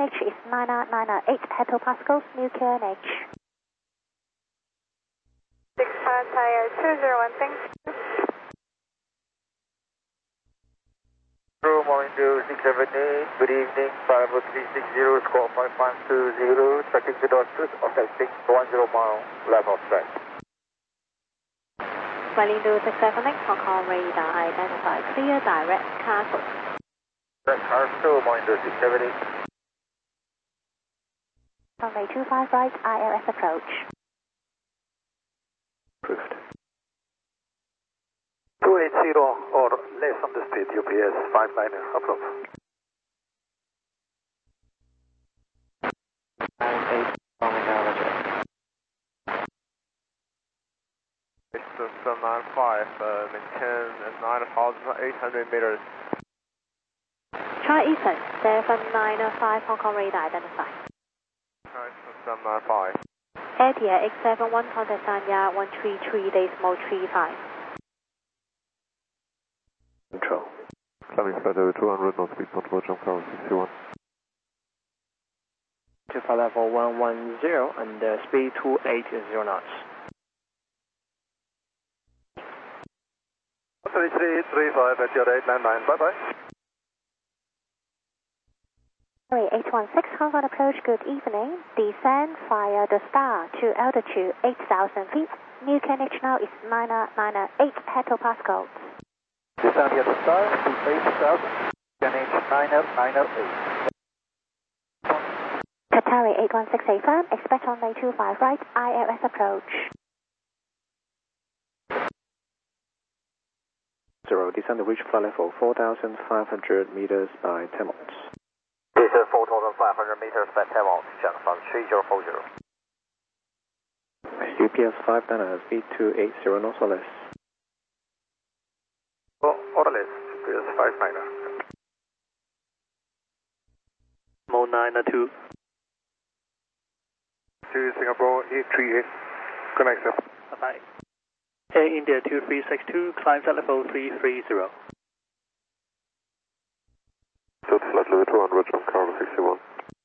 QNH is 998 hectopascals, new QNH. 65 tire 201, thanks. Window 678, good evening, 50360, squawk 5120, tracking to Dorset, affecting 10 mile, left of track. Window 678, Hong Kong radar, identify clear direct cargo. Direct cargo, window 678. Runway 25 right, ILS approach. Approved. 280 or less on the speed, UPS 59 approve. 98 Omega Roger. System 95, maintain 9,800 meters. Try Eastern 795 Hong Kong radar, identify. Try system 95. ATIA 871, contact Sanya 133.35. Control. Climbing flight level 200, no speed control, jump cover 61. To flight level 110 and speed 280 knots. 3335 at your 899, bye bye. Runway 816, Hong Kong approach, good evening. Descend via the Star to altitude 8,000 feet. New QNH now is 998 hectopascals. Descend here to Star to 8,000, QNH 908. Qatari 816 firm, expect runway 25 right, ILS approach. 0, descend to reach flight level 4,500 meters by 10 knots. This is 4,500 meters by 10 knots, Jackson 3040. UPS 59, speed 280 knots or less. Or less, UPS 59. Mode 902. To Singapore 838, connect up. Bye-bye. Air India 2362, climb flight level 330. So flight level 200, jump cover 61.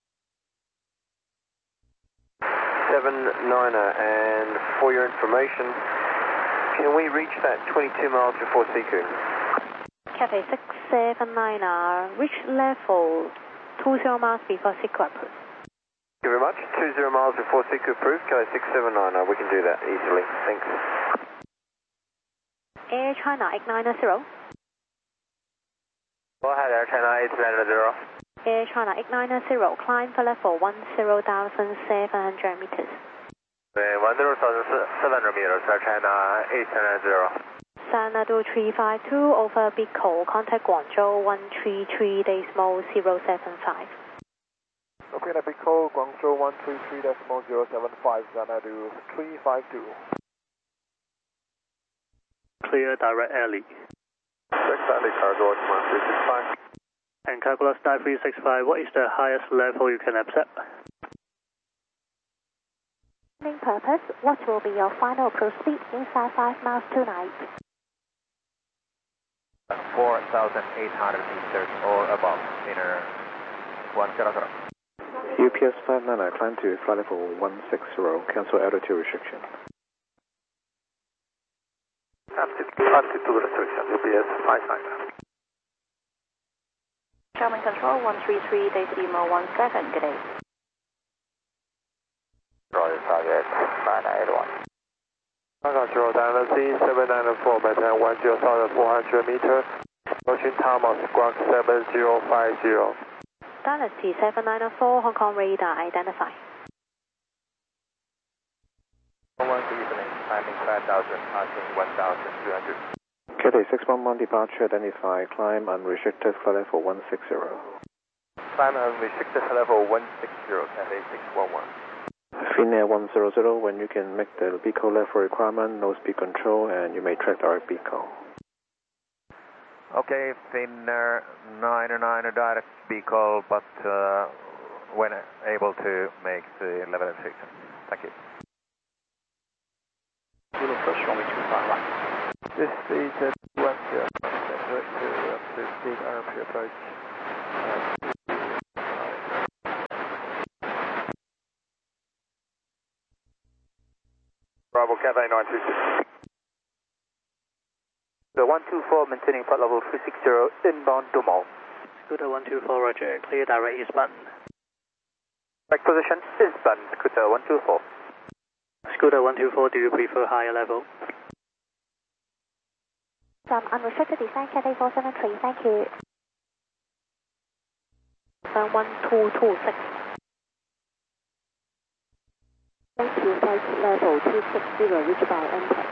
79er, and for your information, can we reach that 22 miles before Siku? Cathay 679, reach level 20 miles before Siku approved. Thank you very much. 20 miles before Siku approved, Cathay 679er, we can do that easily. Thanks. Air China 890. Go ahead, Air China 890. Air China 890, climb for level 10,700 meters. 10,700 meters, Air China 890. Xanadu 352 over Bicol, contact Guangzhou 133.075. Okay, that Bicol, Guangzhou 133.075, Xanadu 352. Clear direct alley. Direct alley, cargo 1365. And calculus 9365, what is the highest level you can accept? Main purpose, what will be your final cruise speed inside 5 miles tonight? 4,800 meters or above, inner 100. UPS 59, climb to flight level 160, cancel altitude restriction. Altitude restriction, UPS 59. German control 133.017, good day. Roger, target 981. Control, Dynasty 794, maintain 10,400 meters. Approaching Thomas, squawk 7050. Dynasty 794, Hong Kong radar, identify. 1 evening, climbing 5,000, passing 1,200. Cathay 611 departure, identify, climb unrestricted flight level 160. Climb unrestricted level 160, Cathay 611. Finnair 100, when you can make the BECO level requirement, no speed control, and you may track direct BECO. Okay, Finnair 99 direct BECO, but when able to make the level restriction. Thank you. Zulu first, runway 25 right. This is 10, direct to speed RP approach. Bravo, Cathay 926. The 124 maintaining flight level 360 inbound Dumont. Scooter 124, roger. Clear direct eastbound. Correct position, eastbound, Scooter 124. Scooter 124, do you prefer higher level? From unrestricted descent, Cathay 473, thank you. 1226. Thank you, flight level 260, reach by MPEG.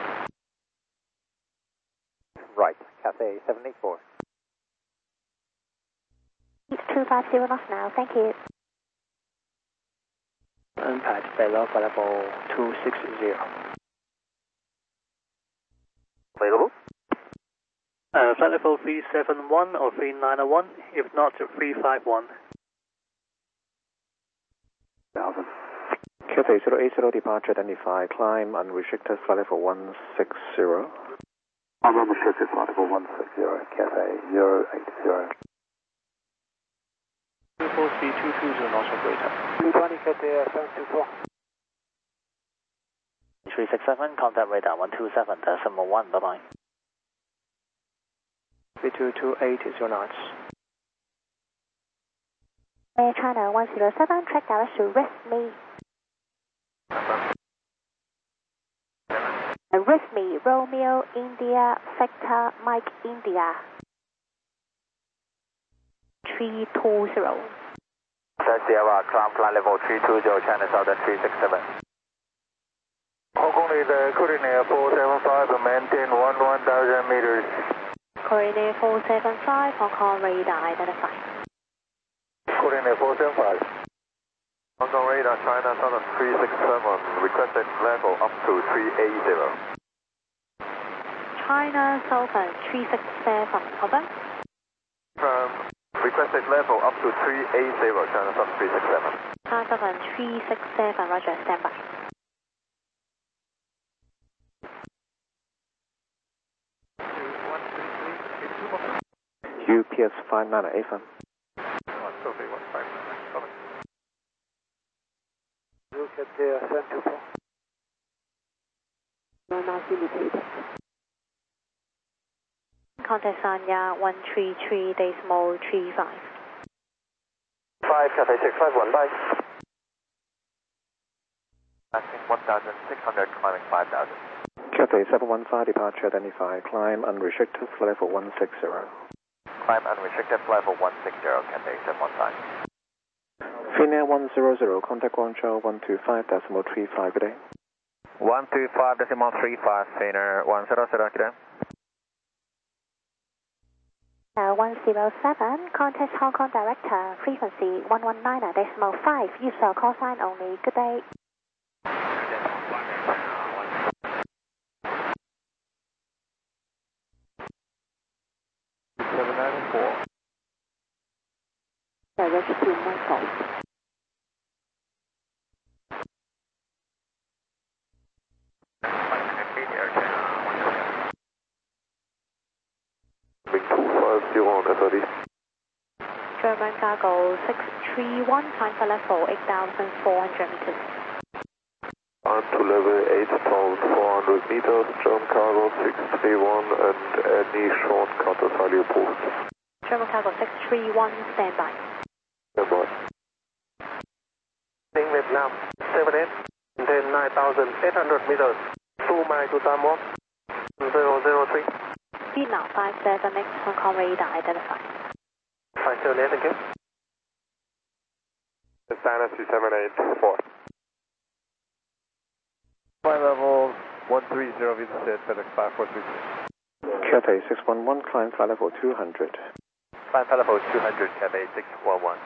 Right, Cathay 784. 250 knots now, thank you. Impact below flight level 260. Available? Flight level 371 or 391, if not 351. 1000. Cathay 080 departure identify, climb unrestricted flight level 160. Unrestricted flight level 160, Cathay 080. 243 knots operator. 220 Cathay 724. 367, contact radar 127.1, bye-bye. 3228 knots. Air China 107, track direct to RISME. RISME, Romeo, India, Victor, Mike, India. 320. Sierra, climb flight level 320, China Southern 367. Hong Kong leader, Coordinator 475, maintain 11,000 meters. Coordinator 475, Hong Kong radar identified. Coordinator 475. Hong Kong radar, China Southern 367, requested level up to 380. China Southern 367, over. Requested level up to 380, China Southern 367. China Southern 367, roger, standby. UPS 598. Look at the 724. Contact Sanya 133.35. 5 Cathay 651, bye. Passing 1,600, climbing 5,000. Cathay 715 departure identify, climb unrestricted flight level 160. Climb unrestricted level 160, Cathay 715. Finnair 100, contact Guangzhou 125.35, good day. 125.35, Finnair 100, good day. 107, contact Hong Kong Director, frequency 119.5, use our call sign only, good day. Direct to Michael. Big 250 on SRD. German cargo 631, time for level 8,400 meters. On to level 8,400 meters, German cargo 631 and any shortcut is highly approved. German cargo 631, standby. Standby. Vietnam 78, then 9,800 meters, 2 miles to Tamworth, 003. Vietnam 578, Hong Kong radar identified. 578, thank you. Dynasty 784. Flight level 130, visit FedEx 5436. Cathay 611, climb flight level 200. Climb flight level 200, Cathay 611.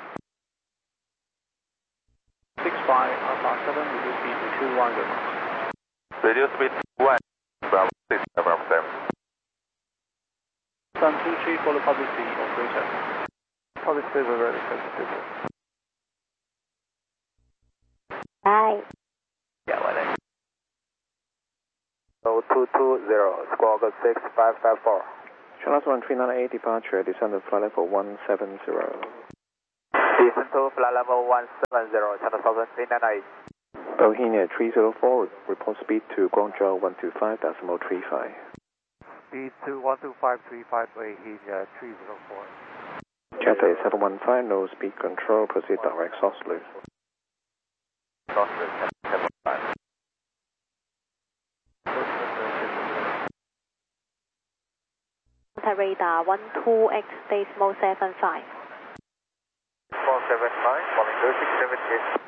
65, Alpha 7, reduce speed to 210. Reduce speed to 1, Bravo 6, Bravo 7. Sun 23, follow public speed, operator. Public speed is ready, sensitive. Bye. Yeah, what is? 0220, squawk 6554. China 1398 departure, descend to flight level 170. Descend to flight level 170, China Southern 398. Bohemia 304, report speed to Guangzhou 125.35. Speed to 12535 Bohemia 304. Cathay 715, no speed control, proceed direct Southloop. Contact radar 12X decimal 75. 475, calling 0678.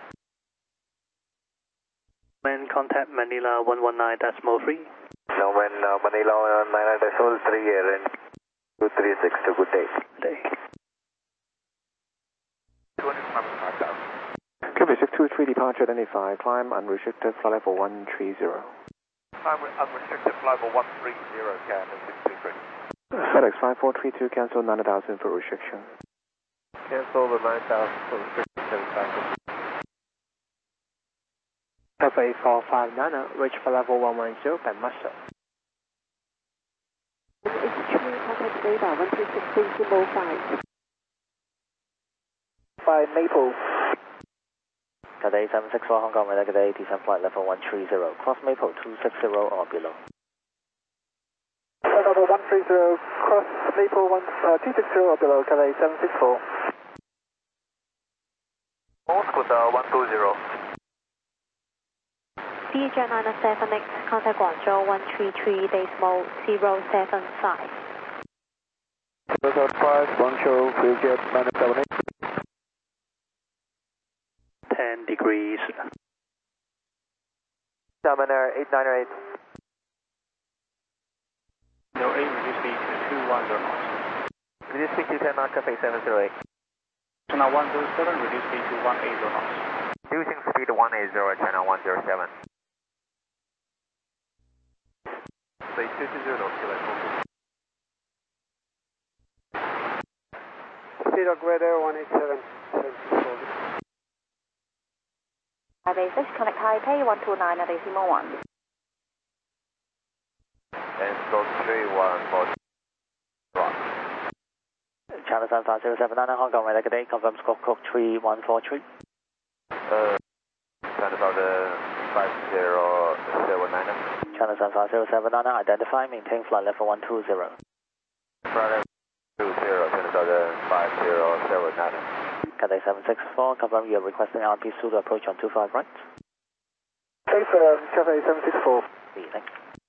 When contact Manila 119.3. Norman Manila 99.3 air and 236 to good day. Day. Quebec 623 departure identified, climb unrestricted, flight level 130. Climb unrestricted, flight level 130, Canada 623. FedEx 5432, cancel 90,000 for restriction. Cancel the 9,000 for restriction. Cafe 459, reach for level 110 by muscle. Contact radar 126.5. By Maple. Cathay 764 Hong Kong radar, Cathay descent flight level 130, cross Maple 260 or below. Flight level 130, cross Maple 260 or below, Cathay 764. Scooter 120. CJ 978, contact Guangzhou 133 decimal 075. 005, Guangzhou, Fujet 978. 10 degrees. Salmon Air 898. No 8, reduce speed to 210 knots. Reduce speed to 10 knots, Cafe 708. Channel 107, reduce speed to 180 knots. Reducing speed to 180, channel 107. Say 220, Speed of radar 187. Taipei 6, connect Taipei 129 decimal 1. and stroke 314. China Sun 5079 Hong Kong radar, Cathay confirm squawk code 3143. China Southern 5079. China Sun 5079 identify, maintain flight level 120. Flight 20, China Southern 5079. Cathay 764, confirm you are requesting RP to approach on 25 right. Thanks, Cafe 764. Thanks.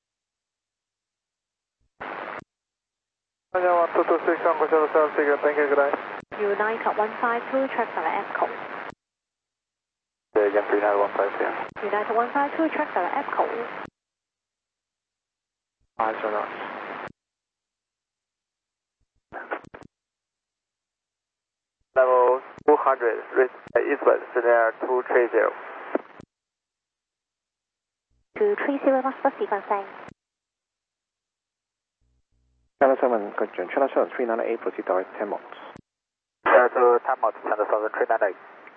1226, Uncle 776, thank you, good night. United 152, track F code. Again, 39152. United 152, track F code. Eyes on us. Level 200, eastward, Scenario 230. 230 must proceed on saying. China 7, good John. China 7 398, proceed direct 10 knots. To 10 knots, China Southern 398.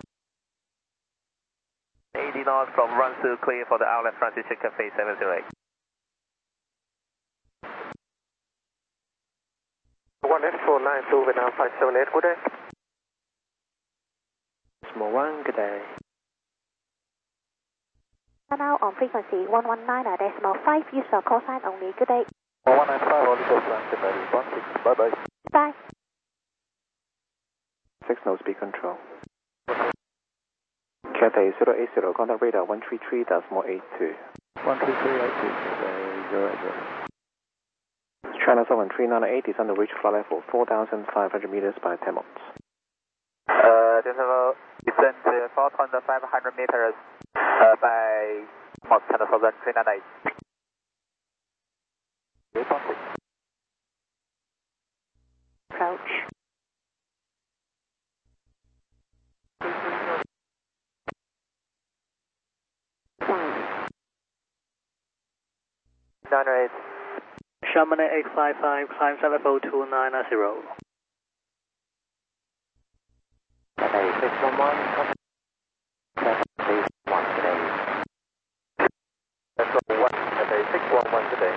80 knots from run to clear for the outlet transition Cafe 708. 1S492 Vietnam 578, good day. Small 1, good day. Now on frequency 119.5, use your call sign only. Good day. 195, only go plan, good night, bye-bye. Bye. 6 no speed control. Cathay 080, contact radar 133.82. 13382, China 7 398 is on the reach flight level 4,500 meters by 10 knots. Descent 4,500 meters by China Southern 398. Approach. Fine. 908. Chamonix 855, climb at level 290. Cathay 611, Cathay 1 today. That's 1, Cathay 611 today.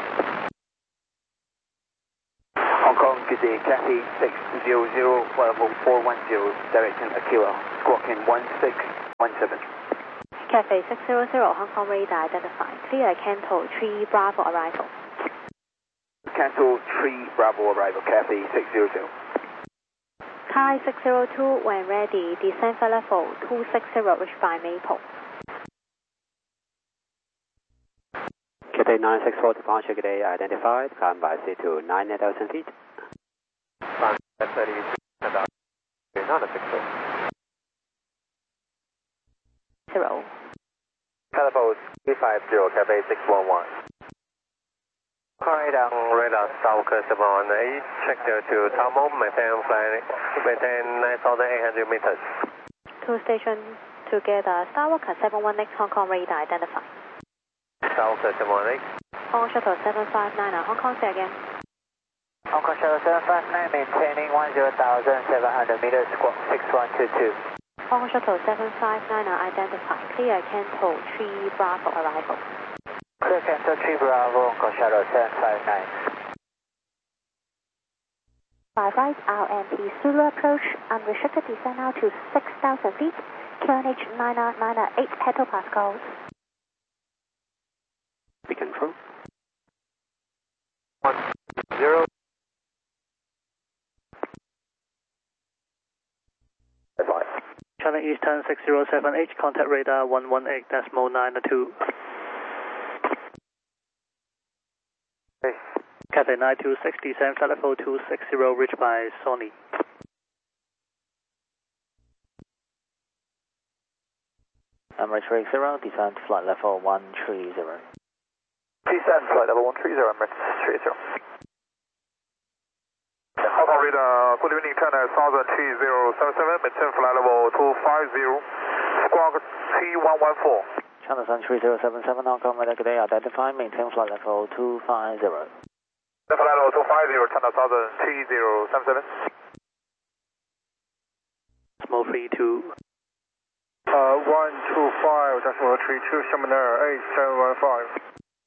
Hong Kong, good day, Cathay 600, flight level 410, direction Aquila, squawking 1617. Cathay 600, Hong Kong radar identified. Clear Canto 3 Bravo arrival. Cancel 3 Bravo arrival, Cathay 600. Thai 602, when ready, descend for level 260, reach by Maple. Cathay 964 departure, good day, identified, climb by C2 9,000 feet. 0. Telephone 350, Cathay 611. Quiet down, radar South 718, check 02, Tomo, maintain 9,800 meters. Two stations together, Starwalker 718, Hong Kong radar identified. South 718. Hong Kong Shuttle 759, Hong Kong, say again. Hong Kong Shuttle 759, maintaining 10,700 meters, squawk 6122. Hong Kong Shuttle 759, identified. Clear Canto 3 Bravo arrival. Clear Cancel 3 Bravo, Hong Kong Shuttle 759. 5 right, RMP Zulu approach, unrestricted descent now to 6,000 feet, QNH 9998 hectopascals. Be control. 0. China Eastern 607H, contact radar 118.92. Cathay 926, descend flight level 260, reached by Sony. Emirates 30, descend flight level 130. Descend flight level 130, Emirates 30. Hong Kong radar, good evening, China 3077, maintain flight level 250, squawk T114. China Sun 3077, Hong Kong radar, good day, identify, maintain flight level 250. Flight level 250, China 3077. Small 32. 125, decimal 32, Sherman Air 8715.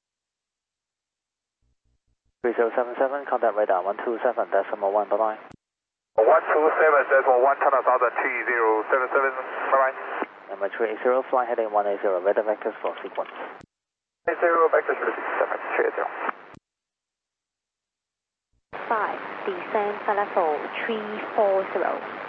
3077, contact radar 127.1, bye-bye. 127.1, China 3077, bye-bye. Emirates 30, flight heading 180, weather vectors for sequence. 80, vectors for sequence, 30. 5, descend for level 340.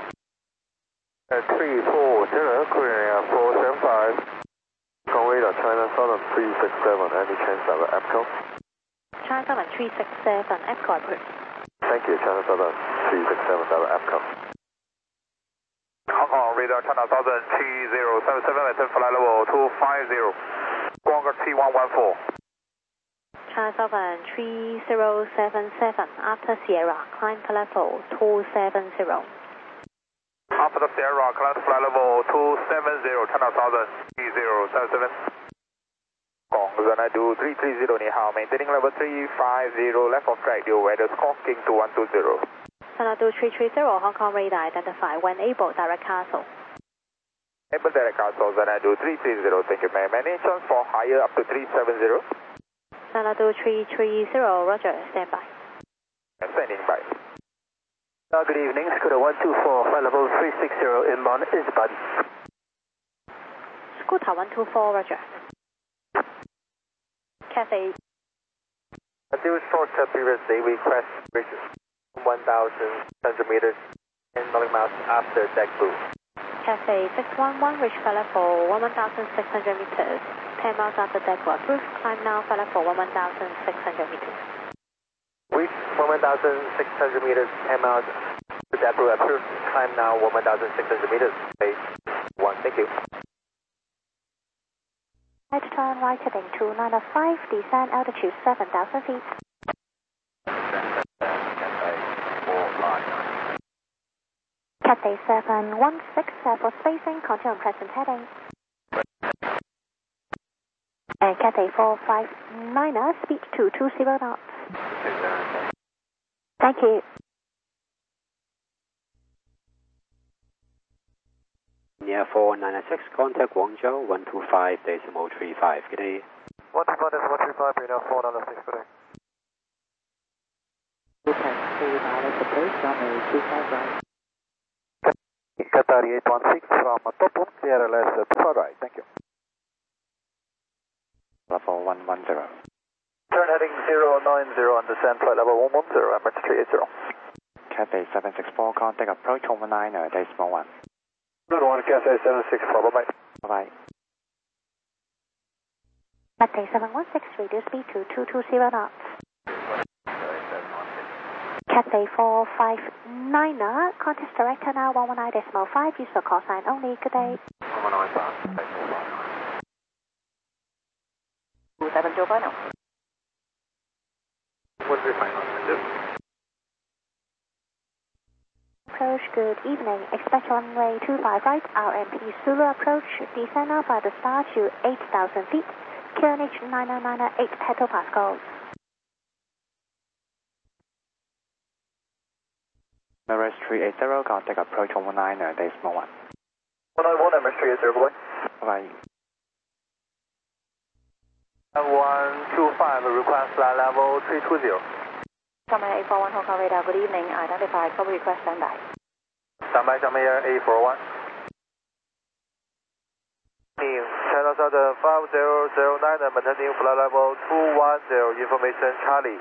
340, Korea 475. Hong Kong radar, China Southern 367, any chance of APCO? China Southern 367, EPCO approved. Thank you, China Southern 367, APCO. Hong Kong radar, China Southern 3077, maintain flight level 250, squawk T114. China Southern 3077, after Sierra, climb to level 270. After the Sierra, climb flight level 270, China Southern 3077. Zanadu 330, 你好 maintaining level 350, left of track, your weather squawking to 120. Zanadu 330, Hong Kong radar identified, when able, direct castle. Able direct castle, Zanadu 330, thank you ma'am. Any chance for higher up to 370? Zanadu 330, roger, stand by. Standing by. Good evening, Scooter 124, flight level 360, inbound is body. Scooter 124, roger. Cathay. As you short previously, we request reaches 1,100 meters and 0 miles after deck blue. Cathay 611, reach flight level 1,600 meters. 10 miles after deck blue approved, climb now flight level 1,600 meters. Reach 1,600 meters, 10 miles to deck blue approved, climb now 1,600 meters. Base 1, thank you. Right turn right heading 295, descend altitude 7,000 feet. Cathay 716, for spacing, continue on present heading. And Cathay 459, speed 220 knots. Thank you. Near 496, contact Guangzhou 125.35, good day. 125.35, we now 496, good day. Qatar 816 from Topum, clear LS, right, thank you. level 110. Turn heading 090 on descend flight level 110, Emirates 380. Cathay 764, contact approach 119, decimal 1. Good one, Cathay 764, bye-bye. Bye-bye. Cathay 716, reduce speed to 220 knots. Cathay 459, contact director now 119.5, use the call sign only, good day. 2705 now. Approach, good evening. Expect runway 25 right, RMP Zulu approach, descend now by the star to 8,000 feet, QNH 9998 hectopascals. Emirates 380, contact approach 119, decimal 1. 191, Emirates 380, bye-bye. Bye-bye. 125, request flight level 320. Summit 841 Hong Kong radar, good evening. Identified, copy request standby. Standby, Summit 841. China Southern 5009, maintaining flight level 210, information Charlie.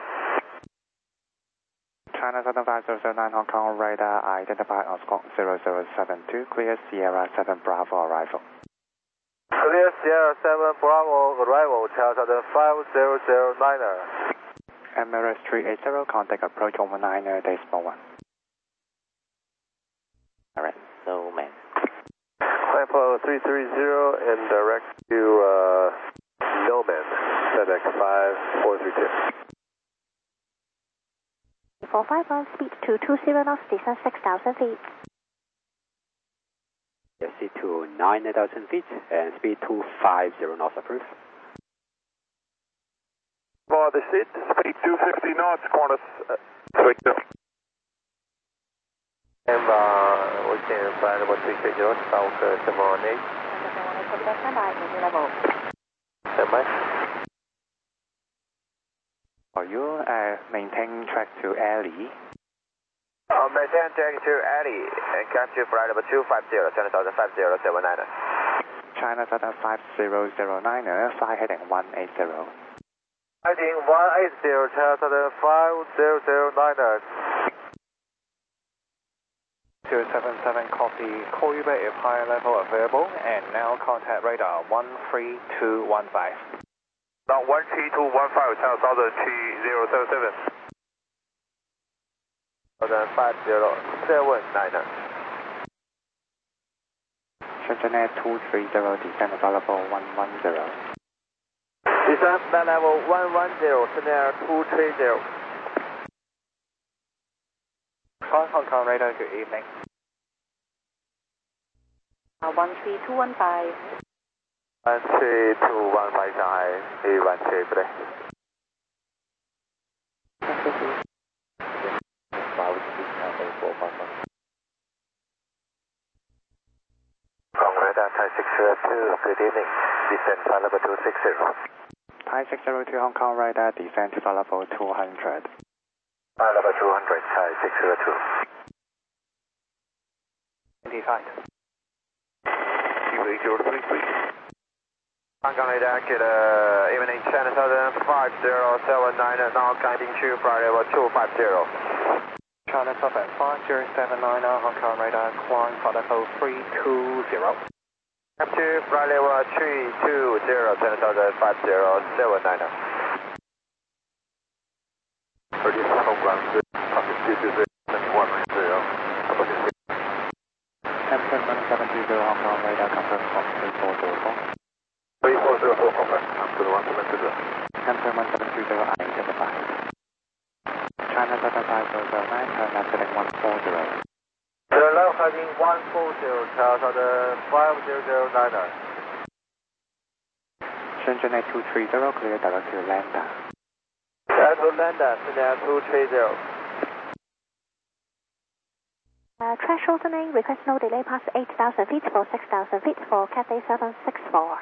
China Southern 5009 Hong Kong radar, identified on squawk 0072, clear Sierra 7 Bravo arrival. Clear Sierra 7 Bravo arrival, China Southern 5009er. Emirates 380, contact approach 119, decimal 1. Alright, so man. Apollo 330 and direct to Millman, FedEx 5432. 451, speed 220 knots, descend 6,000 feet. Proceed to 9,000 feet and speed 250 knots approved. For the seat, speed 250 knots, Qantas 30. And we can fly level 330 south 718. Copy that standby, new level. Standby. Are you maintain track to Alley? Maintain track to Alley and capture flight level 250, China Southern 5079. China Southern 5009, fly heading 180. Heading 180, China Southern 5009. 277 copy, call you back if higher level available, and now contact radar 13215. Now 13215, China Southern 3077. Southern 5079. Shenzhen 230, descent available 110. Descent flight level 110, Shenzhen 230. Hong Kong radar, good evening. 13215. 13215, Shanghai 813, good day. Hong radar, Thai 602, good evening. Descent flight level 260. Thai 602 Hong Kong radar, descent to level 200. Flight level 200, Thai 602. 25. 28033. Hong Kong radar, get evening China Southern 5079, now guiding to flight level 250. China Southern 5079, Hong Kong radar, climb for level 320. Up to flight level 320, China Southern 5079. 37 ground, traffic 220, 190. Hampton 1720 Hong Kong radar, confirm from 3404. 3404, confirm, Hampton 1720. Hampton 1720, identified. China Southern 5009, turn left heading 140. Turn left heading 140, China Southern 5009. Shenzhen 230, clear direct to Landa. Atlanta, Shenzhen 230. Track shortening, request no delay past 8,000 feet for 6,000 feet for Cathay 764.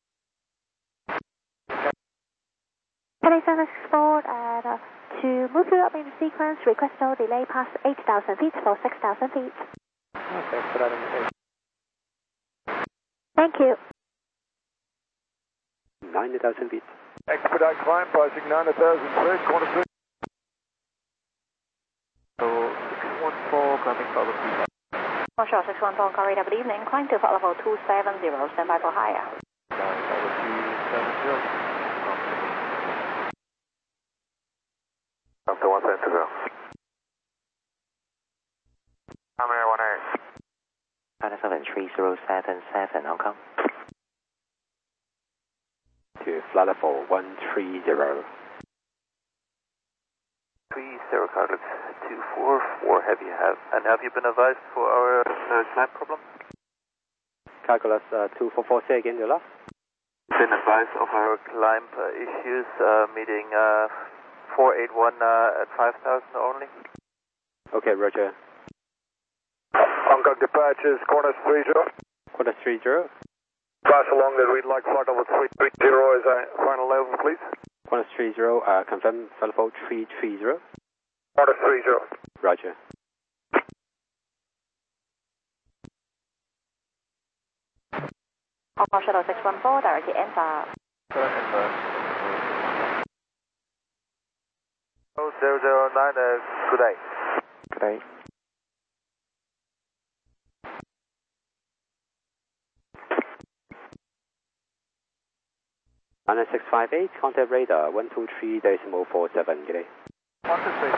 Cathay 764, and to move you up in sequence, request no delay past 8,000 feet for 6,000 feet. Thanks for that indication. Thank you. 9000 feet. Expedite climb, passing 90,000 feet, quarter 3. So 614, climbing for level 2. Onshore 614, call radar, good evening. Climb to flight level 270, stand by for higher. Level 270. Up to 170. America 18. 73077 Hong Kong. To flight level 130. 30 Carlos 244, have you been advised for our climb problem? Calculus 244, say again the last. Been advised of our climb issues, meeting 481 at 5,000 only. Okay, roger. Hong Kong departures, quarter 30. Quarter 30. Pass along that we'd like flight level 330 as a final level, please. Quarter 30, confirm flight level 330. Quarter 30. Roger. Hong Kong Shuttle 614, directly enter. 009, good day. Good day. China 658, contact radar 123.47, good day. 123.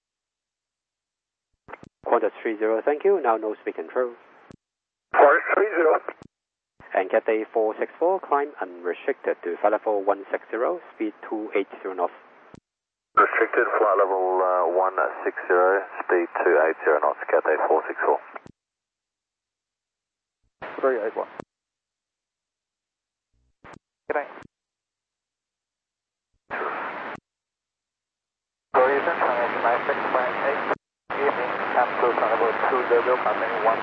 Quarter 30, thank you. Now no speed control. Quarter 30. And Cathay 464, climb unrestricted to flight level 160, speed 280 knots. Restricted flight level 160, speed 280 knots, Cathay 464. 381. Good day. Horizon, China 9658. Evening, absolute level 20, passing 1.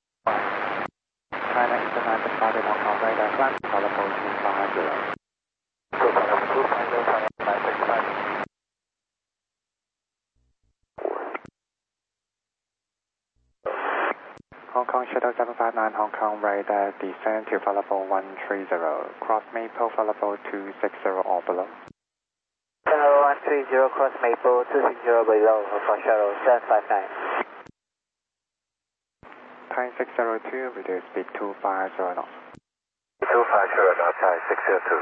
China International departed Hong Kong radar, climb to flight level 250. So, level 250, China 965. Hong Kong Shuttle 759, Hong Kong radar, descend to flight level 130. Cross Maple, flight level 260 or below. 130, cross Maple, 260 below, Hong Kong Shuttle 759. Time 602, reduce speed 250 knots. 250 knots, Thai 602.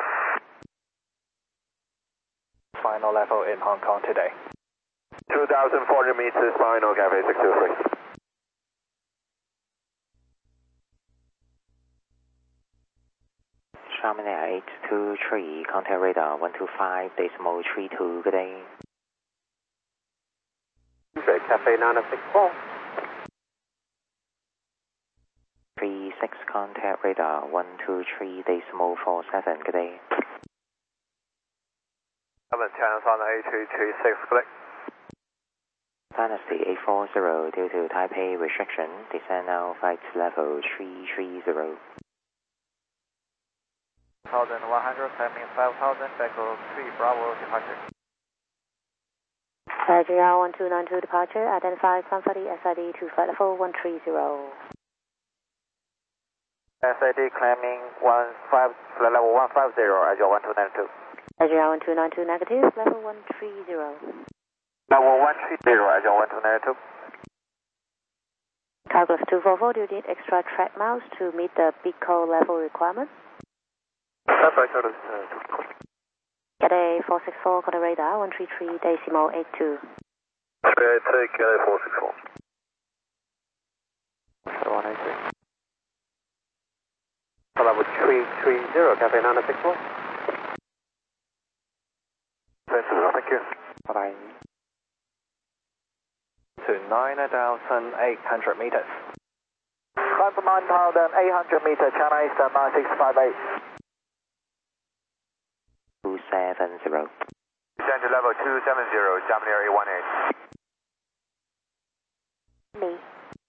Final level in Hong Kong today. 2,400 meters, final, Cathay 623. Charminair 823, contact radar 125.32, good day. Cathay 964. 36, contact radar 123.47, good day. Channels on 8336, click. Dynasty 840, due to Taipei restriction, descend now flight level 330. 1,100, climbing 5,000, Echo 3, Bravo, departure. GR 1292 departure, identify somebody SID to flight level 130. SID climbing level 150, Azure 1292. GR 1292 negative, level 130. Level 130, Azure 1292. Calculus 244, do you need extra track miles to meet the BICO level requirement? Cathay 464, got a radar 133.82. 383, Cathay 464. 183. Level 330, Cathay 964. Thank you. Bye-bye. To 9,800 meters. Climb for 9,800 meters, China Eastern 9658. 270. Descend to level 270, Charminair 818. Me.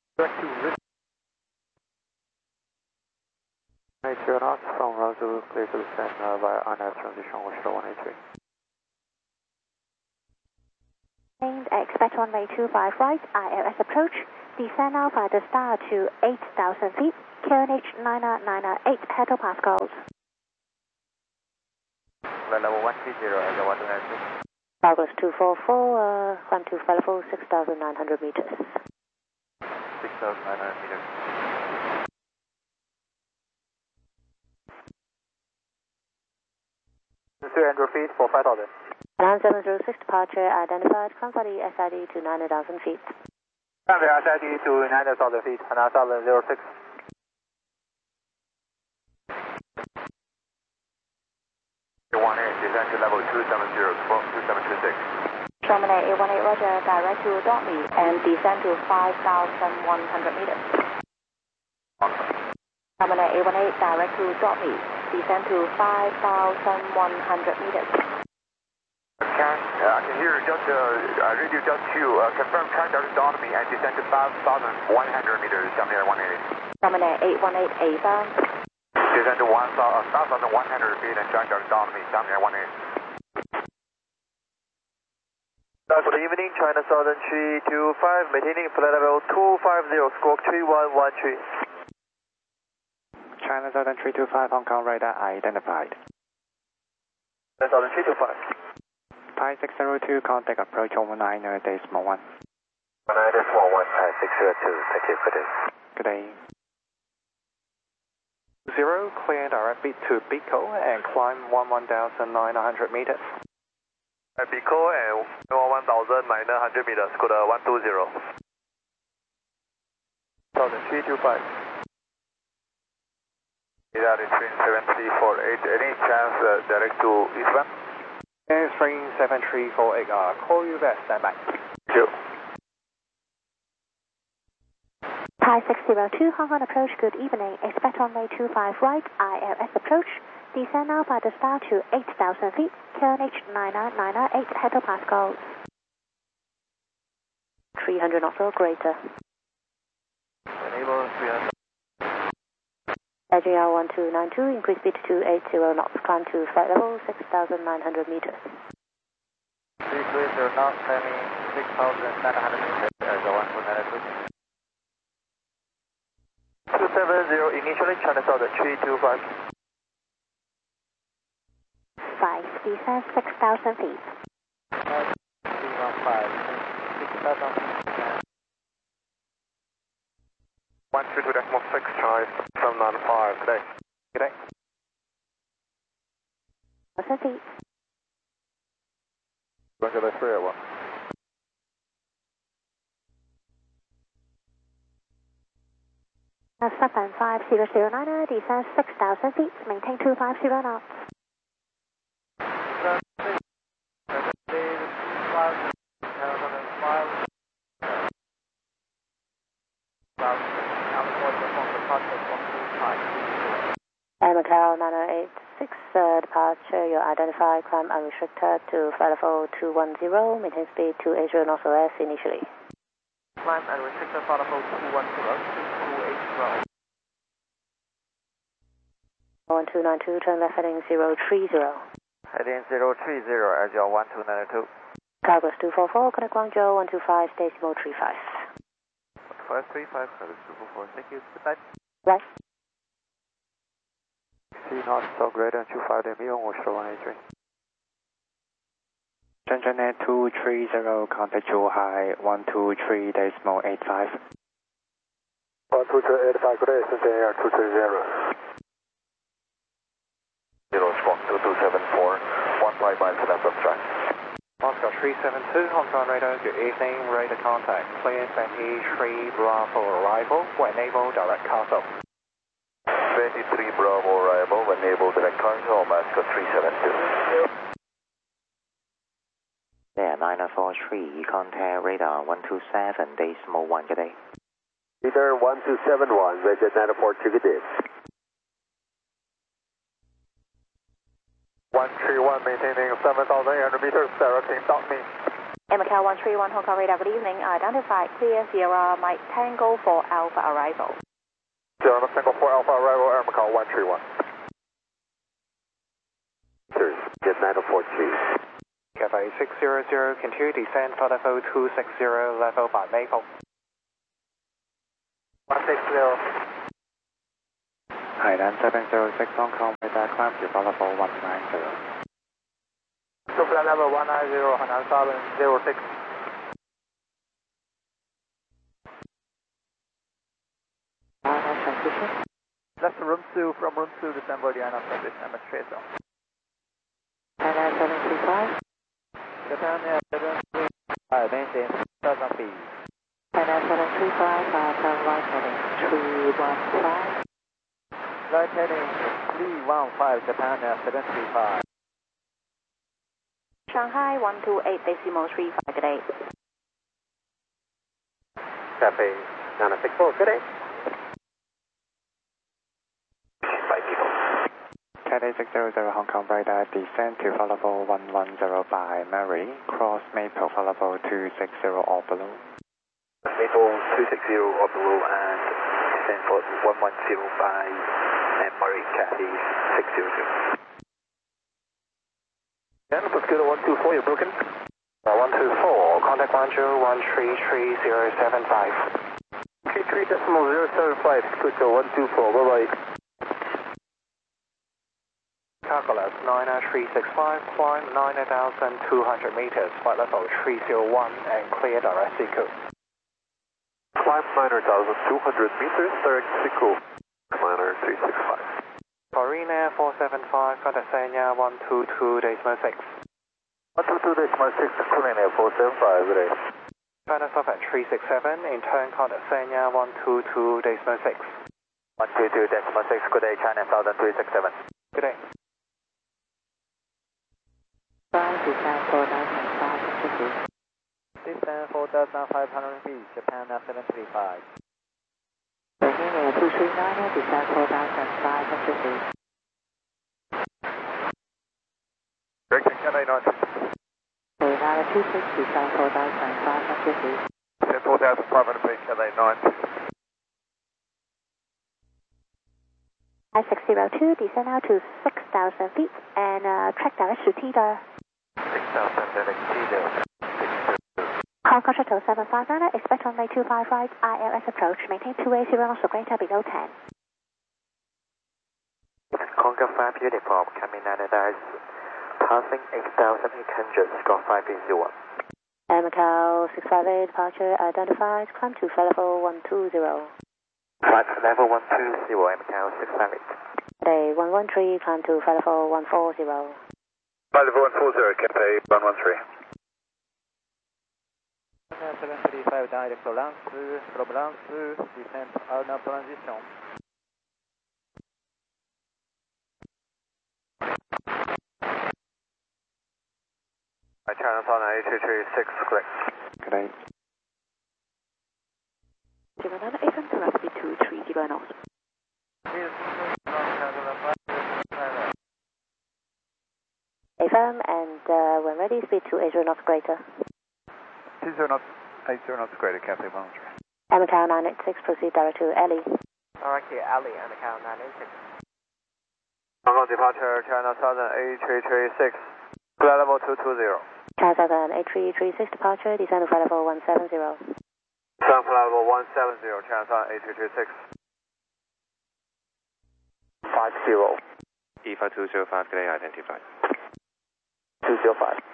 80 knots from Roswell, clear to descend via RNAV transition, Shuttle 183. Expect runway 25 right, ILS approach, descend now by the star to 8,000 feet, QNH 9998 hectopascals. flight level 130 as your 192. Douglas 244, climb to flight level 6,900 meters. 6,900 meters. 300 feet for 5,000. 9706 departure identified, climb for the SID to 90,000 feet. Climb the SID to 90,000 feet, 9006. Descend to level 270, squawk 2726. Terminate 818 Roger, direct to Dortmy and descend to 5,100 meters. Terminate 818 direct to Dortmy, descend to 5,100 meters. I can hear just radio just 2. Confirm track direct to Dortmy and descend to 5,100 meters, Terminate 188. Terminate 818 affirm. Descend to 1,100 feet and track direct to Dortmy, Terminate 188. Good evening, China Southern 325, maintaining flight level 250, squawk 3113. China Southern 325, Hong Kong radar identified. China Southern 325. Thai 602, contact approach over 9.1. 9.1, Thai 602, thank you, good day. Good day. 0, clear direct beat to Bico and climb 11,900 meters. At Bico and 1,900 meters, good 120. 325. Radar is 7348, any chance direct to eastbound? Airstream 7348, call you back, stand by. Thank you. Thai 602, Hong Kong approach, good evening. Expect runway 25 right, ILS approach. Descend now by the star to 8,000 feet, QNH 9998 hectopascals. 300 knots or greater. Enable 300. AGR 1292, increase speed to 280 knots, climb to flight level 6,900 meters. 320 knots, climbing 6,900 meters as a 192. 270, initially China Southern 325. 5, descend 6,000 feet. 315, 6,000 feet. 132.6, Charlie, 795, good day. Good day. 1,000 feet. Roger, by 301. Stefan 5009, descend 6,000 feet, maintain 250 knots. Macau 9086, departure, you're identified, climb unrestricted to flight level 210, maintain speed 280 knots or less initially. Climb unrestricted flight level 210, 280. 1292, turn left heading 030. Heading 030 as your 1292. Douglas 244, connect Guangzhou 125, decimal 35. 535, Douglas 244, thank you, good night. Right. 3 knots, so greater than 25 dB, or 183. Shenzhen Air 230, contact Zhuhai 123.85. 123.85, good day, Shenzhen Air 230. 0 squawk 2274, 15 miles left of track. Moscow 372, Hong Kong radar, good evening, radar contact, clear Bentley 3 Bravo arrival, enable direct cargo. 23 Bravo arrival, enable direct cargo, Moscow 372. Yeah, 9043, contact radar 127, decimal 1, good day. Leader 1271, Roger 942, good day. 131, maintaining 7,800 meters, directing Dortmy. Macau 131, Hong Kong radar, good evening. Identified, clear Sierra Mike Tango for Alpha arrival. Sierra Mike Tango for Alpha arrival, Air Macau 131. Get 9043. Cafe 600, continue descend for level 260, level by Maple. 160. Hainan 706, Hong Kong radar, climb to level 190. To flight level 190, Hainan 706. Transition. Left room 2 from room 2, descend for the INAV transition, MS Tracer. Hainan 735. Japan Air 735, maintain 1000 feet. Hainan 735, turn right heading 315. Right heading 315, Japan Air 735. Shanghai 128.35, good day. Cathay 964, good day. Cathay 600 Hong Kong radar, descend to flight level 110 by Mary, cross Maple flight level 260 or below. Maple 260 or below and descend for 110 by Murray, Cathay 600. And Mosquito 124, you're broken. 124, contact 13133.075. 33.075, Squidco 124, bye-bye. Calculus 90365, climb 9,200 meters, flight level 301 and clear direct Seacoast. Climb 9,200 meters, direct Seacoast. Liner 365. Marine Air 475, contact Sanya 122.6. 122.6, Korean Air 475, good day. China South at 367, in turn contact Sanya 122.6. 122.6, good day, China Southern 367. Good day. Descend 4,500 feet. Descend 4,500 feet, Japan Air 735. Beijing Air 239, descend 4,500 feet. Direction Cathay 9. Leonardo 26, descend 4,500 feet. Descend 4,500 feet, Cathay 9. I-602, descend now to 6,000 feet and track direct to TDAR. 6,000 direct TDAR. Hong Kong Shuttle 759, expect runway 25 right, ILS approach, maintain 280 knots or greater below 10. Conquer 5 uniform, coming 99, passing 8,800, score 501. Macau 658, departure identified, climb to flight level 120. Flight level 120, Macau 658. Day 113, climb to flight level 140. Flight level 140, Cathay 113. 735 direct Florence, descent Arna transition. China Southern 8236, correct. Good day. Gemini FM correct, speed 230 knots. AFM and when ready, speed 280 knots greater. 20 knots, 80 knots greater, Cathay 113. Macau 986, proceed direct to Ellie. Direct to Ellie, Macau 986. Hong Kong departure, China Southern 8336, flight level 220. China Southern 8336, departure, descend to flight level 170. Sun flight level 170, China Southern 8336. 50. EFA 205, good day, identified. 205.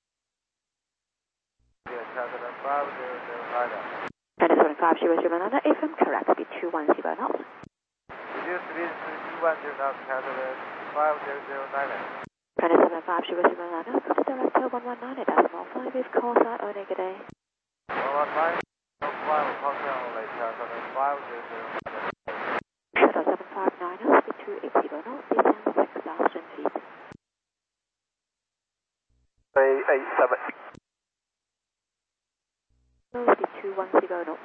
China Southern 500 FM correct, speed 210 knots. Reduce speed to 210 knots, China Southern 5009. China Southern 500 put the director 119.5 with call sign only, good day. 119, no flight with call sign only, China Southern 5009. Shuttle 759, speed 280 knots, descend 6,000 feet. 387. Speed 210 knots.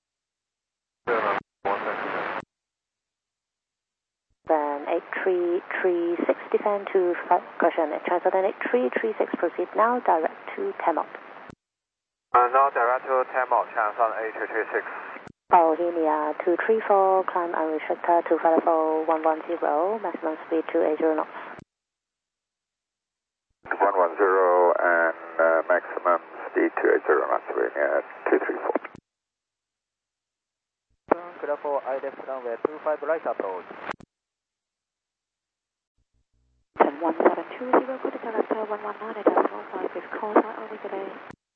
Then 8336, descend to correction, China Southern 8336, proceed now direct to Tamot. Now direct to Tamot, China Southern 8336. Bohemia 234, climb unrestricted to flight level 110, maximum speed 280 knots. 110 and maximum speed 280 knots, Bohemia 234. Clear for ILS runway 25 right approach. 10 1720, critical left 119 at 5 is call sign only today.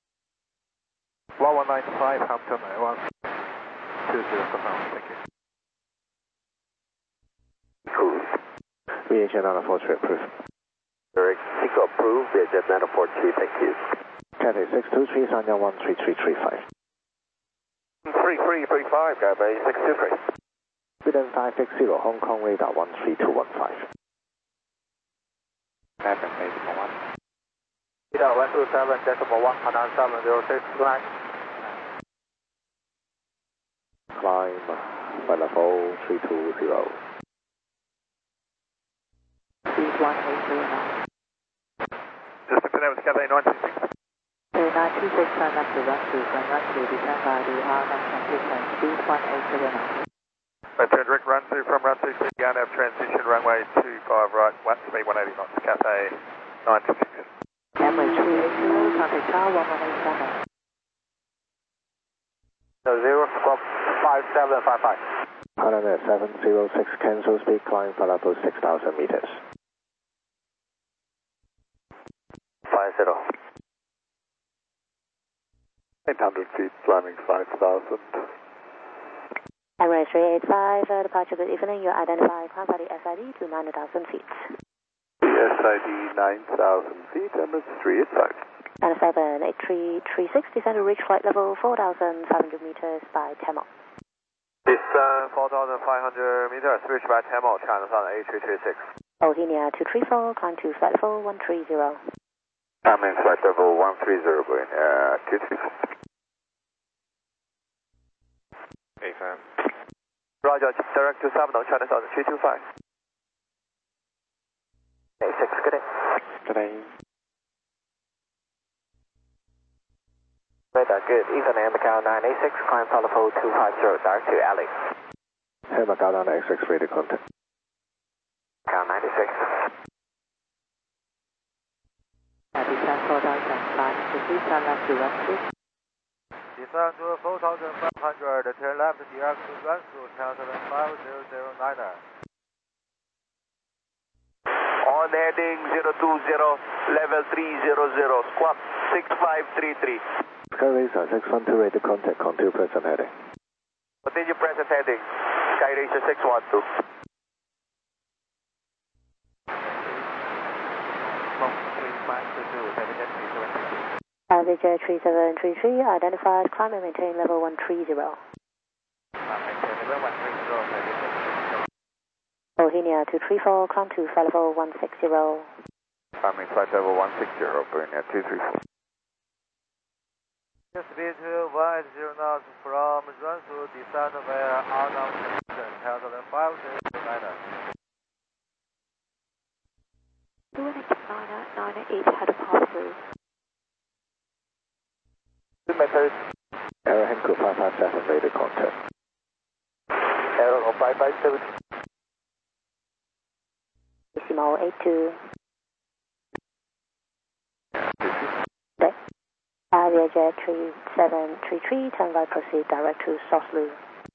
1195 Hampton, 120 for now, thank you. Approved. VHN on a 4-tree approved. Eric, Eco approved. VHF 943, thank you. Cathay 623, Sanya 13335. 3335, Cathay 623. Sweden 560, Hong Kong radar 13215. Captain, maybe for one. Radar 127, decimal 1, 706, line. Climb, flight level 320. Speed 1809. Just to connect with Cathay 926. 926, turn left to run through, descend by the RNAV transition, speed 1809. Maintain direct run through from run through to RNAV transition, runway 25 right, speed 180 knots, Cathay 926. Runway 380, contact tower 1187. 0, squawk 5755. Pilot at 706, cancel speed, climb flight level 6,000 meters. 50. 800 feet, climbing 5,000. Emirates 385, departure good evening. You identify climb by the SID to 9,000 feet. The SID 9,000 feet, Emirates 385. And 78336, descend to reach flight level 4,500 meters by 10 knots. Descend 4,500 meters, reach by 10 knots, China Sun 8336. Bohemia 234, climb to flight level 130. Climbing flight level 130, going 234. AFM. Roger, direct to Sabno, China Sun 325. 86, good day. Good day. Radar good evening, Macau 986, climb flight level 250, direct to Alex. Hey, Macau 986, radio contact. Macau 96. Descend 4,500, turn left to run through. Descend to 4,500, turn left direct to run through, Channel 5009er. On heading 020, level 300, squawk 6533. Sky Racer 612, radio contact, continue present heading. Continue present heading, Sky Racer 612. Aviator 3733, identified, climb and maintain level 130. Bohemia 234, climb to flight level 160. Climbing flight level 160, Bohemia 234. Speed 180 knots from run through, descend via RNAV transition, Channel 5009er. 28998 had a pass through. Aero Henkel 557, radio contact. Aero 557. Decimal 82. Aviator 3733, turn right, proceed direct to Soslu.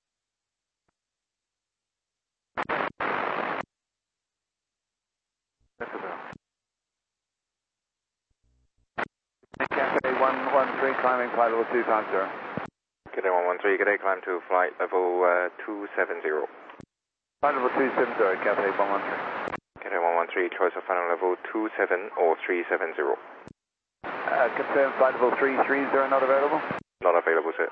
Cathay 113, climbing flight level 250. Cathay 113, Cathay climb to flight level 270. Flight level 270, Cathay 113. Cathay 113, choice of final level 27 or 370. Confirm flight level 330 not available? Not available, sir.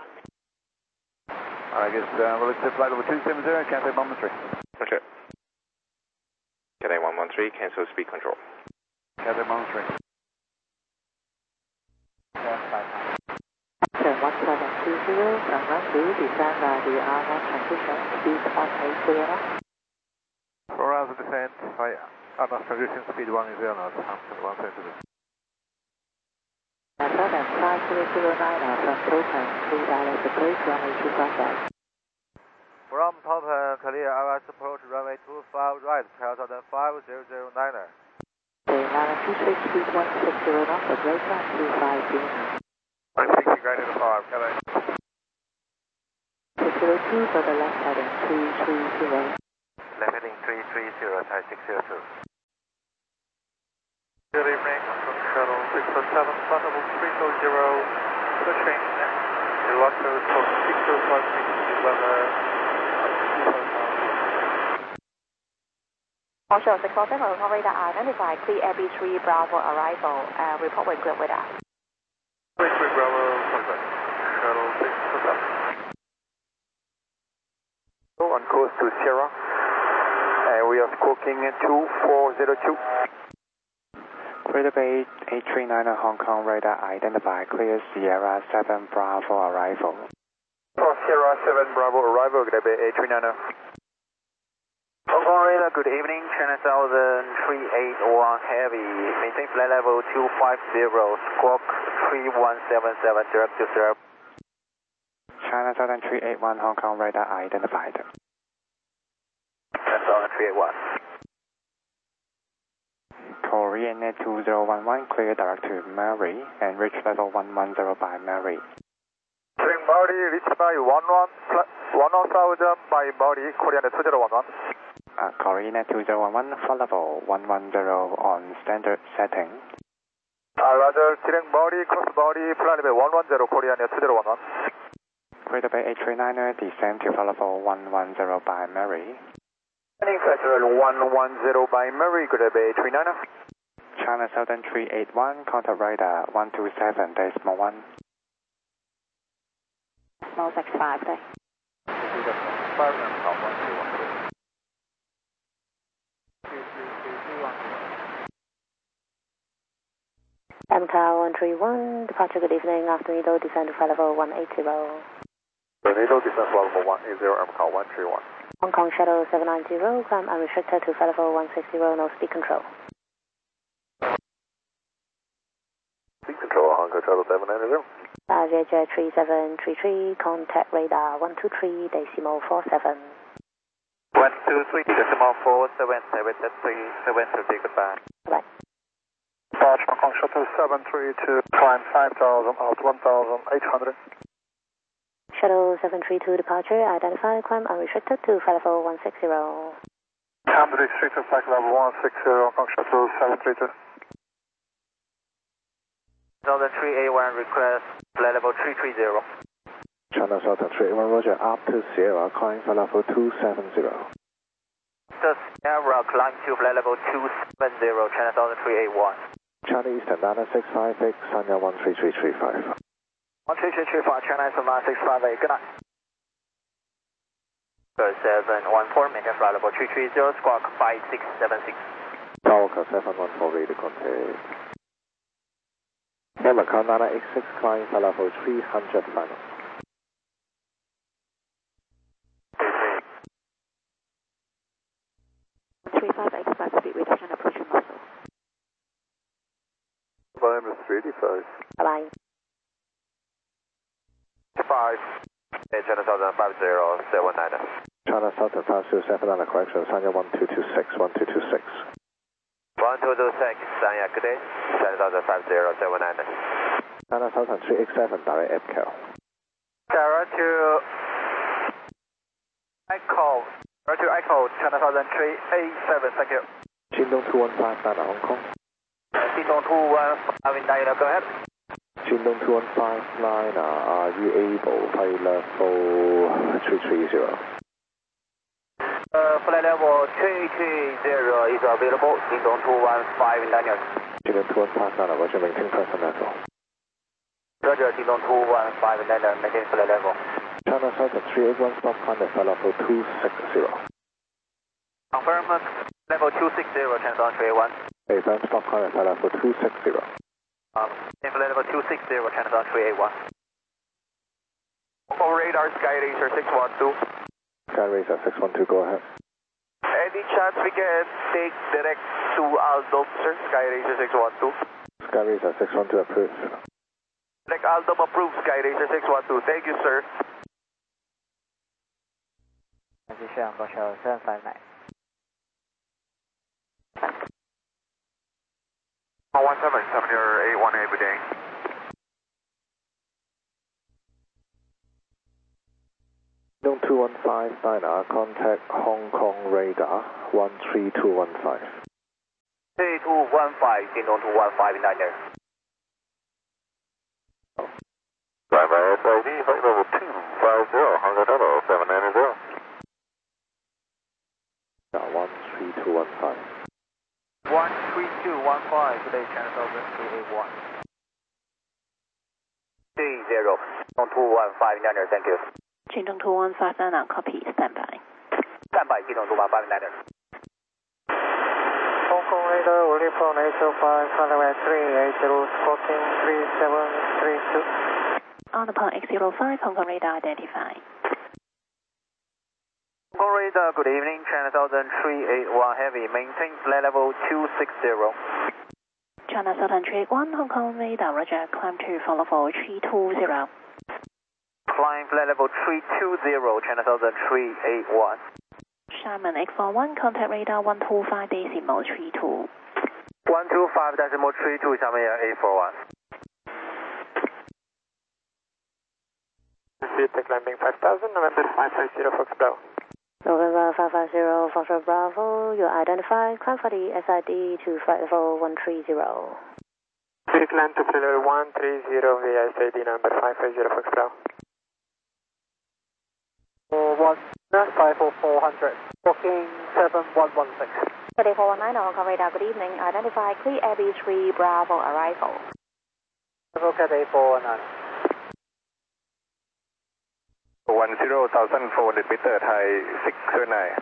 I guess we'll accept flight level 270, Cathay 113. Okay. Cathay 113, cancel speed control. Cathay 113. Turn 1720, from run through, descend by the RNAV transition, speed 180. 4 hours of descent, RNAV transition, speed 180 knots, Hampton 170. Southern 5009 from Topan, clear ILS approach, runway 25 right. From Topan, clear ILS approach, runway 25 right, Channel 5009er. 926, speed 160 knots, at rate 250. 160, graded to 5, Cathay. 602 for the left heading, 330. Left heading 330, Thai 602. evening, Shuttle 607, flight level 340, pushing Electro for 6056 11, Shuttle 607, Hong Kong radar identified, clear AB3 Bravo arrival, report with good radar. 3 Bravo, perfect. Shuttle 607. On course to Sierra, and we are squawking 2402. Crater Bay 839 Hong Kong radar identified, clear Sierra 7 Bravo arrival. For Sierra 7 Bravo arrival, Crater Bay 839. Hong Kong radar, good evening, China Southern 381 Heavy, maintain flight level 250, squawk 3177, direct to Sierra. China Southern 381 Hong Kong radar identified. China Southern 381. Korean 2011, clear direct to Mary and reach level 110 by Mary. Spring body reached by 10,000 by body, Korean 2011. Korean 2011, flight level 110 on standard setting. Roger, direct body, cross body, flight level 110, Korean 2011. Crater Bay 839, descend to flight level 110 by Mary. Landing flight level 110 by Mary, Crater Bay 839. China Southern 381, contact radar 127.1. Small 65 there. MTOW 131, departure good evening, after Nido, descend to flight level 180. Nido, descend to level 180, MTOW 131. Hong Kong Shuttle 790, climb unrestricted to flight level 160, no speed control. Speed control, Hong Kong Shuttle 790. Jet 3733, contact radar 123.47. 123.47, goodbye. Bye. Departure Hong Kong Shuttle 732, climb 5,000 out 1,800. Shuttle 732 departure, identify, climb unrestricted to flight level 160. Climb restricted flight level 160, Hong Kong Shuttle 732. Southern 381 request flight level 330. China Southern 381, roger, up to Sierra, climb flight level 270. To Sierra, climb to flight level 270, China Southern 381. China Eastern 9658, Sanya 13335. 13335, China Eastern 9658, good night. 714, maintain flight level 330, squawk 5676. Tower 714, radio contact. Macau 986, climb flight level 300 final. 35, expect speed reduction, approaching muscle. Volume is 385. Bye-bye. 5. China Southern 5079. China Southern 507 under correction, Sanya 1226, 1226. 1226, Sanya, good day. China Southern 5079. China Southern 387, direct EPCAL. Sierra to Echo, China Southern 387, thank you. Jindong 215, Niner, Hong Kong. Jindong 215, Niner, go ahead. Jindong 215, Niner, are you able, flight level 330? Flight level 330 is available, Jindong 215, Niner. Jindong 215, Niner, roger, maintain present level. Roger, Jindong 215, Niner, maintain flight level. China Southern 381, stop climb at flight level 260. Confirm level 260, China Southern 381. Confirm stop climb at flight level 260. Flight level 260, China Southern 381. Hong Kong radar, Sky Racer 612. Sky Racer 612, go ahead. Any chance we can take direct to Aldom, sir? Sky Racer 612. Sky Racer 612 approved. Direct Aldom approved, Sky Racer 612. Thank you, sir. 继续Hong Kong Shuttle 759. 177, your 81A, good day. Jindong 215, Niner, contact Hong Kong radar 13215. 3215, Dingdong 215 Niner. Flying by SID, flight level 250, Honda Delta 790. 13215. 13215, today China Southern 381. 30, 215 Niner, thank you. Dingdong 215 Niner, copy, standby. Standby, Dingdong 215 Niner. Hong Kong radar, Willie phone 805, runway 380, squawking 3732. On the point X05, Hong Kong radar identified. Hong Kong radar, good evening, China Southern 381 Heavy, maintain flight level 260. China Southern 381, Hong Kong radar, roger, climb to follow for 320. Climb flight level 320, China Southern 381. Sherman X41, contact radar 125.32. 125.32, Xiamen A41. Take landing 5000, November 550 Fox Bravo. November 550, Foxtrot Bravo, you identified, climb for the SID to flight level 130. Take land to pillar 130, the SID number 550 Fox Bravo. 54400, booking 7116. Today 419 Hong Kong radar, good evening. Identify clear AB3 Bravo arrival. Cathay 419. 10,400 meter, Thai 609.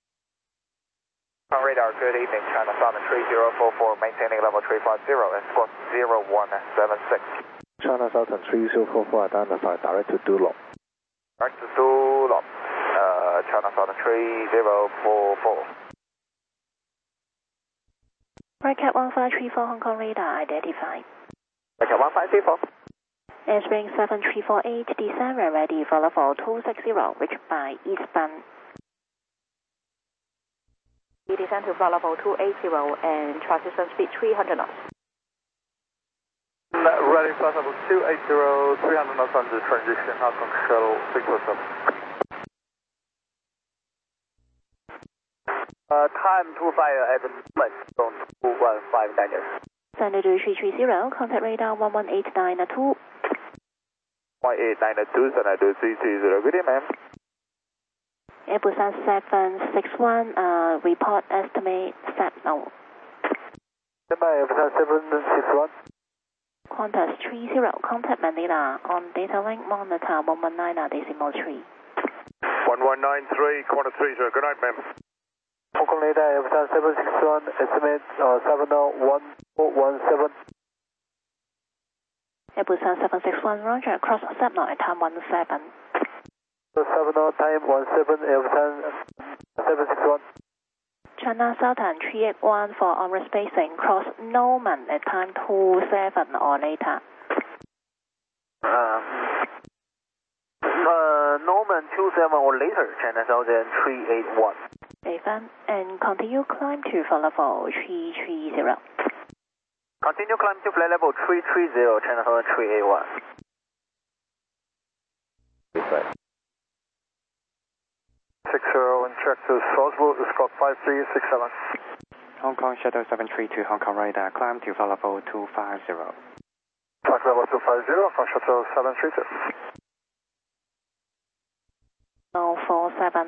On radar, good evening, China Southern 3044, maintaining level 350 and squawk 0176. China Southern 3044, identified, direct to Dulong. Direct to Dulong, China Southern 3044. Recat 1534, Hong Kong radar identified. Recat 1534. Spring 7348, descend ready for level 260, reach by eastbound. We descend to level 280 and transition speed 300 knots. Ready flight level 280, 300 knots under transition, Hong Kong shuttle 607. Time to fire at the moment from 215 Daniel. Send to 330, contact radar 11892. 1892, send to 330, good evening, ma'am. Airbus 761, report estimate set now. Airbus 761. Qantas 30, contact Manila on data link monitor 119.3. 1193, Qantas 30, good night, ma'am. Hong Kong radar, Airbus 761, estimate 70117. Airbus 761, roger, cross Subno at time 17. 70, time 17, Airbus 761. China Southern 381 for on-rest spacing, cross Norman at time 27 or later. Norman 27 or later, China Southern 381. Event, and continue climb to for level 330. Continue climb to flight level 330, China Southern 381. 60 and check to Strasbourg, Scott 5367. Hong Kong Shuttle 732, Hong Kong radar, climb to flight level 250. Flight level 250, Hong Kong Shuttle 732. 047.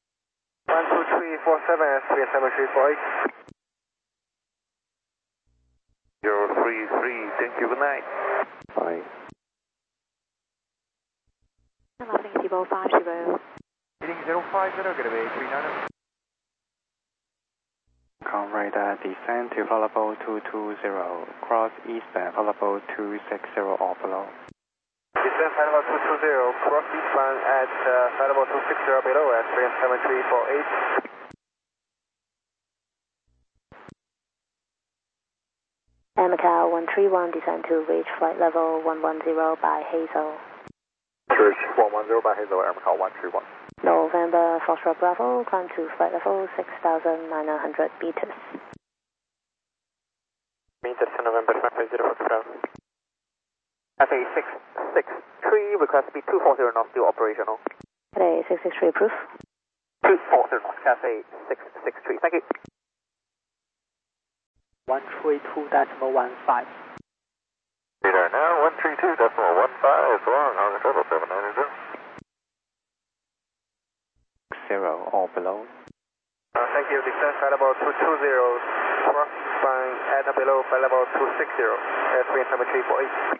12347, S3 7348. 033, thank you, good night. Bye. Landing 050. Heading 050, going to be 39. Hong Kong radar, descend to flight level 220, cross eastbound, flight level 260 or below. Descend flight level 220, cross eastbound at flight level 260 below, S3 7348. Macau 131, descend to reach flight level 110 by Hazel. Church 110 by Hazel, Air Macau 131. November Foxtrot Bravo, climb to flight level 6,900 meters. Meters to November 550 Bravo. FA 663, request speed 240 knots, still operational. Today 663 approved. 240 knots, FA 663, thank you. 132.15. Radar now, 132.15, long, on the total 790. 0 or below. Thank you, descent flight level 220, cross flying at or below flight level 260, airspeed 7348.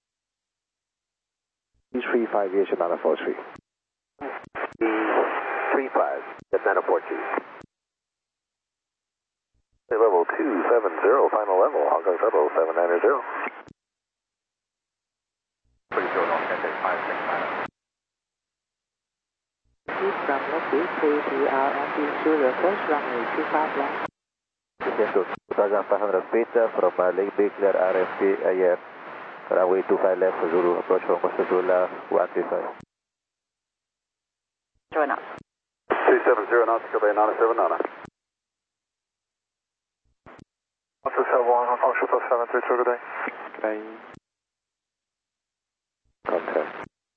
35 Asia 943. 35, that's 942. Level 270, final level, Hong Kong Shuttle 790. Pretty good on Cathay 569. From Lockheed 3PR and ensure the first runway 25 left. Descent to 2,500 feet from Lake Bay, clear RFK air. Runway 25 left, Zulu, approach from Pascagoula 135. Join us. 370 nautical bay 979. 1271, Hong Kong Shuttle 732, good day. Good day. Contact.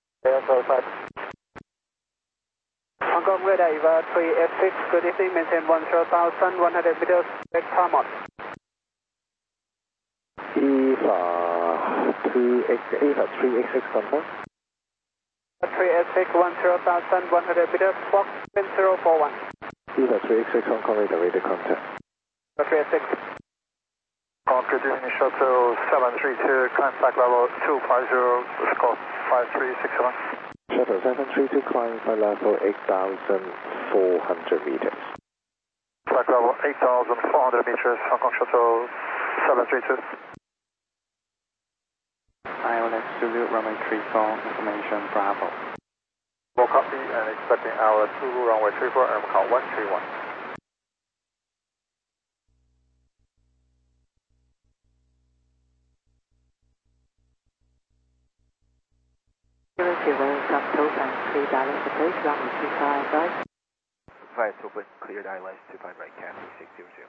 Hong Kong radar EVA 386, good evening, maintain 10,100 meters, back Paramount. EVA 386 contact. 386, 10,100 meters, Fox 041. EVA 386 Hong Kong radar contact. 386. Good evening, Shuttle 732, climb flight level 250, score 5361. Shuttle 732 climb flight level 8,400 meters. Flight level 8,400 meters, Hong Kong Shuttle 732. ILS Zulu, runway 34, information Bravo. Full copy and expecting our 2 runway 34, air call 131. From Tofan, 3 direct approach, runway 25 right. 5 open, cleared ILS 25 right, Cathay 600.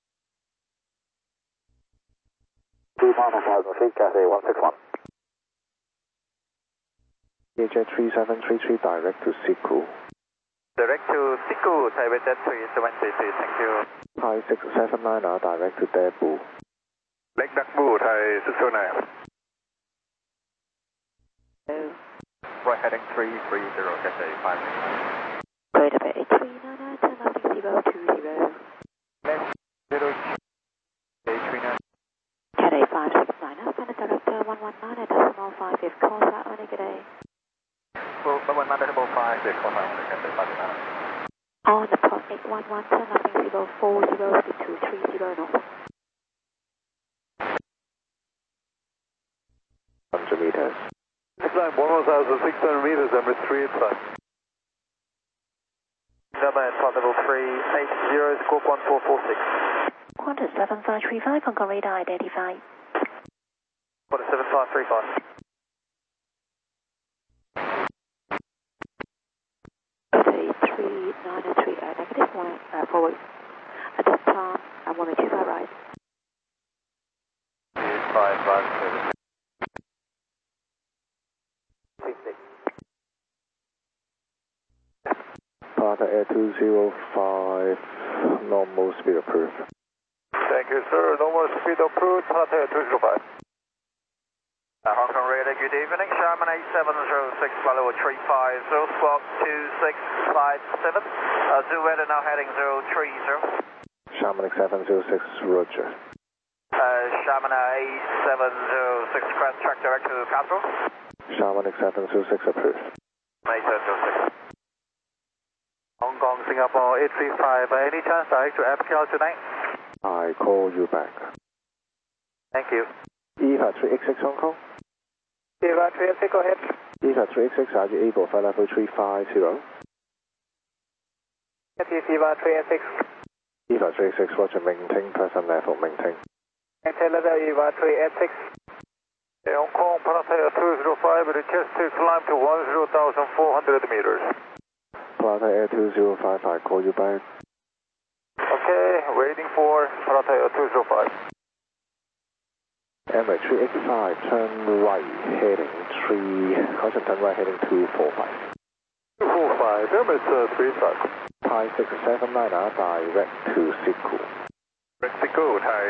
2,000 feet, Cathay 161. Jet 3733 direct to Siku. Direct to Siku, Taipei Jet 3733, thank you. Thai 679 direct to Daegu. Lake Dakbu, Thai 609. Right heading 330, Cathay 569. Great Bay 399, turn left 020. Left 0, A39. Cathay 569, Finance Director 119.5, if calls out only good day. Well, 119.5, they call out Cathay 569. On the port 811, turn left 040, speed 230 north. 100 meters. Climb 1,600 meters, Emirates 385. Number and flight level 380, scope 1446. Qantas 7535, Hong Kong radar identified. Qantas 7535. Cathay 393, negative 1, forward. At this time, I'm 125 right. 557. Parata Air 205, normal speed approved. Thank you, sir. Normal speed approved, Parata Air 205. Hong Kong radar, good evening. Sharman 8706, flight level 350, squawk 2657. Zoo weather now heading 030. Sharman 706, roger. Sharman 8706, cross track direct to Castle. Sharman 706 approved. 8706. Hong Kong, Singapore 835. Any chance direct to FKL tonight? I call you back. Thank you. EVA 386 Hong Kong. EVA 386, go ahead. EVA 386, are you able flight level 350? Cathay EVA 386. EVA 386, roger, maintain present level, maintain. Maintain level EVA 386. Hong Kong, Parata Air 205, request to climb to 10,400 meters. Parata Air 205, I call you back. Okay, waiting for Parata Air 205. Emirates 385, turn right, heading 3, turn right, heading 245. 245, Emirates 385. Thai 679, direct to Siku. Siku, Thai